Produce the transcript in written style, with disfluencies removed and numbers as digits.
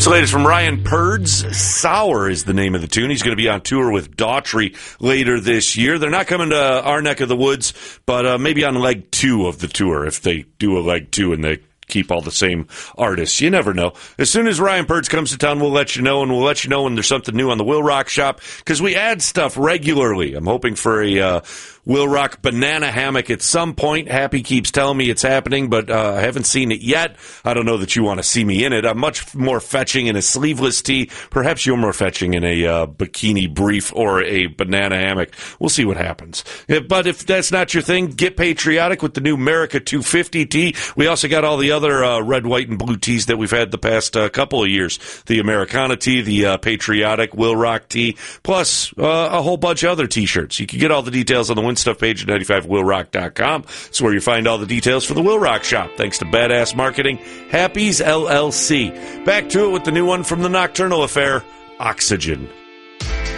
So latest from Ryan Purds. Sour is the name of the tune. He's going to be on tour with Daughtry later this year. They're not coming to our neck of the woods, but maybe on leg 2 of the tour, if they do a leg 2 and they keep all the same artists. You never know. As soon as Ryan Purds comes to town, we'll let you know, and we'll let you know when there's something new on the Will Rock Shop, because we add stuff regularly. I'm hoping for a Will Rock banana hammock at some point. Happy keeps telling me it's happening, but I haven't seen it yet. I don't know that you want to see me in it. I'm much more fetching in a sleeveless tee. Perhaps you're more fetching in a bikini brief or a banana hammock. We'll see what happens. But if that's not your thing, get patriotic with the new America 250 tee. We also got all the other red, white, and blue tees that we've had the past couple of years. The Americana tee, the patriotic Will Rock tee, plus a whole bunch of other t-shirts. You can get all the details on the Stuff page at 95willrock.com. It's where you find all the details for the Will Rock Shop. Thanks to Badass Marketing, Happy's LLC. Back to it with the new one from the Nocturnal Affair, Oxygen.